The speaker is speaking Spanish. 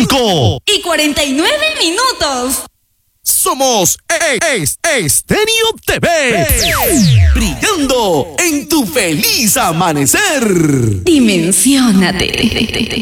5:49. Somos Estéreo TV, brillando en tu feliz amanecer. Dimensiónate.